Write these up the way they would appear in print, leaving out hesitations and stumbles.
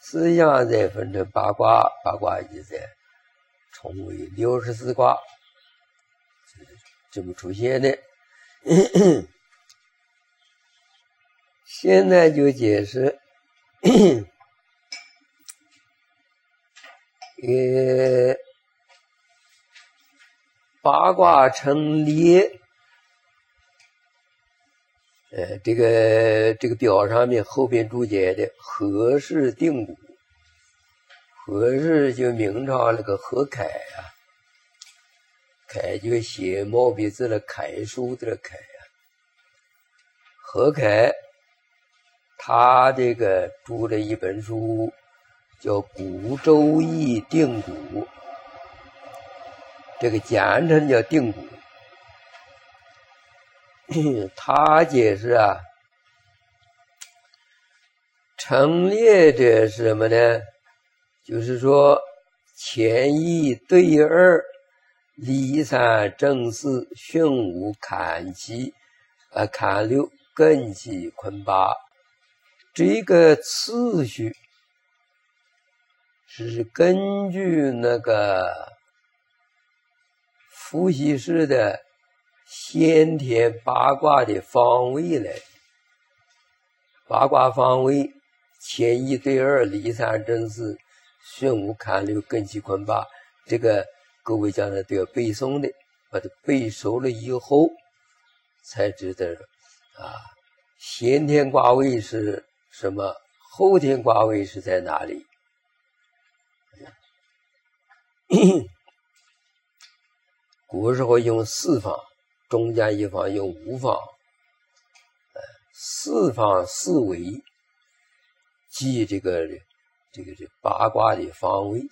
思想再分成八卦，八卦就再重为64卦，这么出现的。现在就解释八卦成列。这个表上面后边注解的何氏定卜，何氏就明朝那个何凯啊，凯就写毛笔字的楷书的楷啊，何凯他这个著了一本书叫《古周易定卜》，这个简称叫定卜。他解释啊，成列者是什么呢？就是说前一对二，离三正四，巽五坎七，坎六艮七坤八。这个次序是根据那个伏羲氏的先天八卦的方位来，八卦方位前一对二，离三正四，巽五坎六艮七坤八，这个各位将来都要背诵的，把它背熟了以后才知道啊，先天卦位是什么，后天卦位是在哪里。古时候用四方，中间一方用五方，四方四维记这个八卦的方位。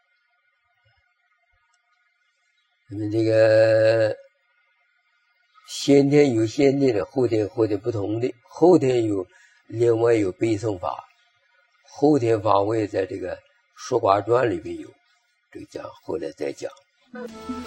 那么这个先天有先天的，后天不同的，后天有另外有背诵法，后天方位在这个说卦传里面有，这个讲后来再讲。